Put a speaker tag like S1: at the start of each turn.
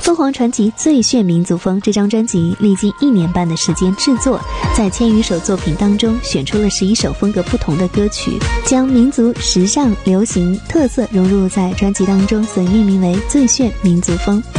S1: 凤凰传奇最炫民族风这张专辑历经1年半的时间制作，在1000余首作品当中选出了11首风格不同的歌曲，将民族、时尚、流行特色融入在专辑当中，所以命名为最炫民族风。